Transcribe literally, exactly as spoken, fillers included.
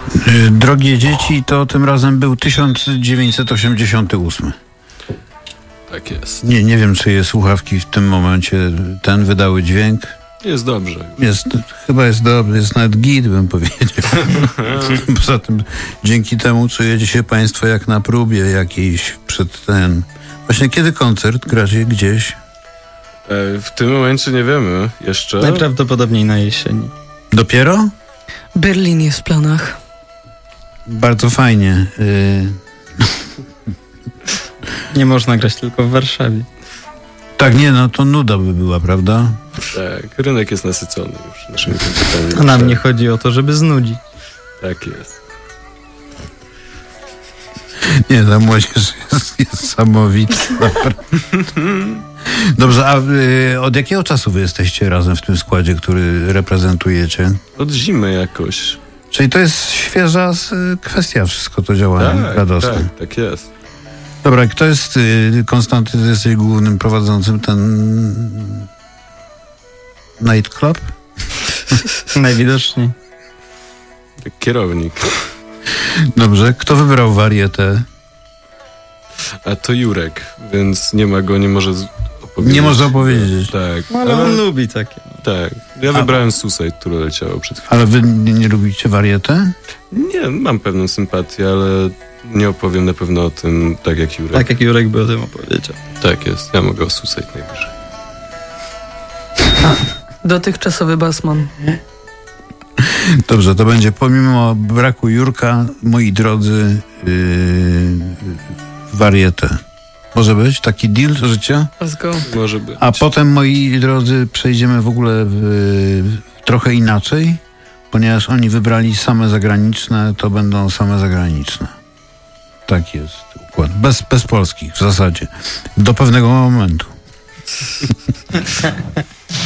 Drogie dzieci, to tym razem był tysiąc dziewięćset osiemdziesiąty ósmy. Tak jest. Nie, nie wiem, czy je słuchawki w tym momencie ten wydały dźwięk. Jest dobrze. Jest, chyba jest dobry, jest nawet git, bym powiedział. Poza tym, dzięki temu czujecie się państwo jak na próbie jakiejś przed ten... Właśnie kiedy koncert gracie gdzieś? E, w tym momencie nie wiemy jeszcze. Najprawdopodobniej na jesieni. Dopiero? Berlin jest w planach. Bardzo fajnie. Y... Nie można grać tylko w Warszawie. Tak, nie, no to nuda by była, prawda? Tak, rynek jest nasycony już naszymi koncertami. A nam nie chodzi o to, żeby znudzić. Tak jest. Nie, ta młodzież jest niesamowita. Dobrze, a y, od jakiego czasu wy jesteście razem w tym składzie, który reprezentujecie? Od zimy jakoś. Czyli to jest świeża y, kwestia, wszystko to działanie Tak, radosne. tak, tak jest. Dobra, kto jest y, Konstanty, ty jesteś głównym prowadzącym ten nightclub? Najwidoczniej. Kierownik. Dobrze, kto wybrał warietę? A to Jurek, więc nie ma go, nie może z- opowiedzieć. Nie może opowiedzieć. Tak. No, ale on lubi takie. Tak. Ja A- wybrałem Suicide, które leciało przed chwilą. Ale wy nie, nie lubicie warietę? Nie, mam pewną sympatię, ale nie opowiem na pewno o tym tak jak Jurek. Tak jak Jurek by o tym opowiedział. Tak jest. Ja mogę o Suicide najwyżej. Dotychczasowy basman. Dobrze, to będzie pomimo braku Jurka, moi drodzy, yy, warietę. Może być taki deal życia? Let's go. Może być. A potem, moi drodzy, przejdziemy w ogóle w, w trochę inaczej, ponieważ oni wybrali same zagraniczne, to będą same zagraniczne. Tak jest układ. Bez, bez polskich w zasadzie. Do pewnego momentu.